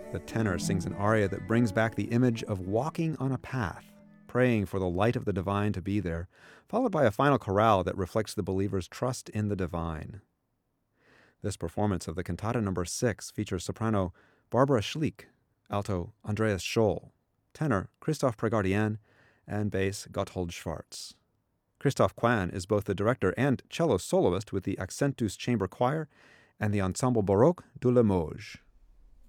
The tenor sings an aria that brings back the image of walking on a path, praying for the light of the divine to be there, followed by a final chorale that reflects the believer's trust in the divine. This performance of the cantata number 6 features soprano Barbara Schlick, alto Andreas Scholl, tenor Christoph Pregardien, and bass Gotthold Schwarz. Christoph Quan is both the director and cello soloist with the Accentus Chamber Choir and the Ensemble Baroque de Limoges.